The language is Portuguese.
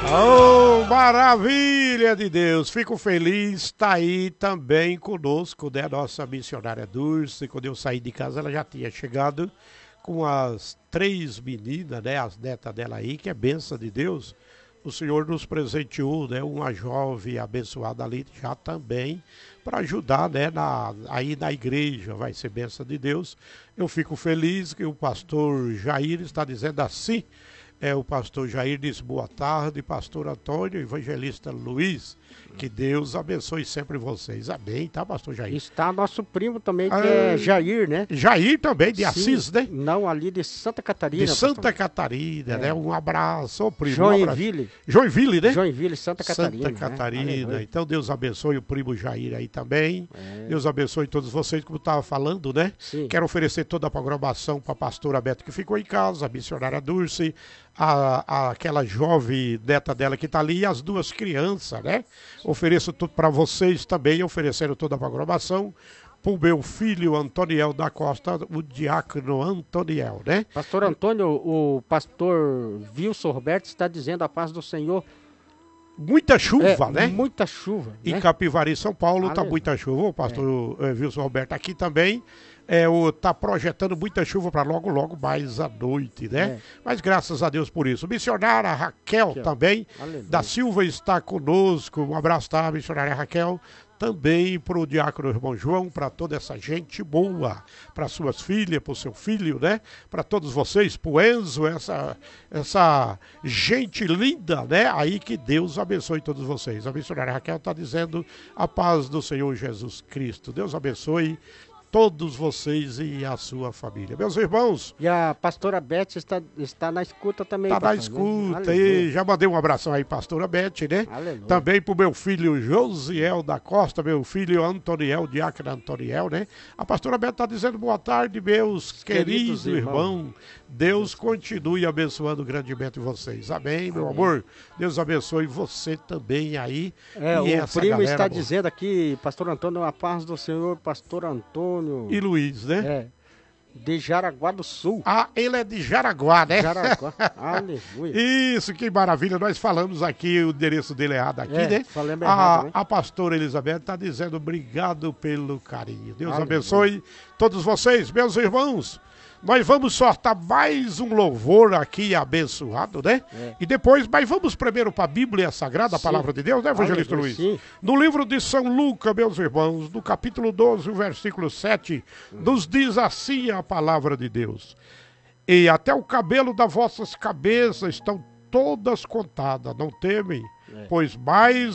Oh, maravilha de Deus, fico feliz, está aí também conosco, né, a nossa missionária Dulce. Quando eu saí de casa ela já tinha chegado com as 3 meninas, né, as netas dela aí, que é bênção de Deus. O Senhor nos presenteou, né, uma jovem abençoada ali já também, para ajudar, né, aí na igreja, vai ser bênção de Deus. Eu fico feliz que o pastor Jair está dizendo assim. O pastor Jair diz boa tarde, pastor Antônio, evangelista Luiz, que Deus abençoe sempre vocês. Amém, tá, pastor Jair? Está nosso primo também, que é Jair, né? Jair também, de Sim, Assis, né? Não, ali de Santa Catarina. De Santa Catarina, né? Um abraço, ô primo. Joinville. Joinville, né? Joinville, Santa Catarina. Santa Catarina. Né? Então Deus abençoe o primo Jair aí também. Deus abençoe todos vocês, como estava falando, né? Sim. Quero oferecer toda a programação para a pastora Beto, que ficou em casa, a missionária Dulce, aquela jovem neta dela que está ali, e as 2 crianças, né? Ofereço tudo para vocês também, oferecendo toda a programação para o meu filho Antoniel da Costa, o diácono Antoniel, né? Pastor Antônio, o pastor Wilson Roberto está dizendo a paz do Senhor. Muita chuva, né? Muita chuva. Em né? Capivari, São Paulo, está muita chuva. O pastor Wilson Roberto aqui também está projetando muita chuva para logo mais à noite, né? Mas graças a Deus por isso. Missionária Raquel também, da Silva, está conosco. Um abraço, tá, missionária Raquel? Também para o diácono irmão João, para toda essa gente boa, para suas filhas, para o seu filho, né? Para todos vocês, para o Enzo, essa gente linda, né? Aí que Deus abençoe todos vocês. A missionária Raquel está dizendo a paz do Senhor Jesus Cristo. Deus abençoe todos vocês e a sua família. Meus irmãos. E a pastora Beth está na escuta também. Está na escuta. E já mandei um abração aí, pastora Beth, né? Aleluia. Também pro meu filho Josiel da Costa, meu filho Antoniel, diácono Antoniel, né? A pastora Beth está dizendo boa tarde, meus queridos irmãos. Deus continue abençoando grandemente vocês. Amém, meu amor? Deus abençoe você também aí. O primo está dizendo aqui, pastor Antônio, a paz do Senhor, pastor Antônio. E Luiz, né? De Jaraguá do Sul. Ah, ele é de Jaraguá, né? Jaraguá, aleluia. Isso, que maravilha. Nós falamos aqui, o endereço dele errado aqui, né? Falamos errado, né? A pastora Elizabeth está dizendo obrigado pelo carinho. Deus abençoe todos vocês, meus irmãos. Nós vamos sortar mais um louvor aqui abençoado, né? E depois, mas vamos primeiro para a Bíblia Sagrada, a Palavra de Deus, né, evangelista Luiz? Sim. No livro de São Lucas, meus irmãos, no capítulo 12, o versículo 7, nos diz assim a Palavra de Deus: e até o cabelo das vossas cabeças estão todas contadas, não temem, pois mais